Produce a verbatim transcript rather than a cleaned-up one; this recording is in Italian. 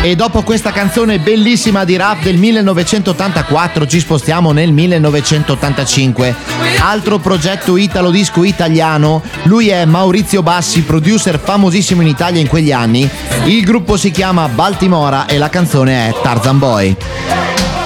E dopo questa canzone bellissima di rap del millenovecentottantaquattro ci spostiamo nel millenovecentottantacinque. Altro progetto italo disco italiano, lui è Maurizio Bassi, producer famosissimo in Italia in quegli anni. Il gruppo si chiama Baltimora e la canzone è Tarzan Boy.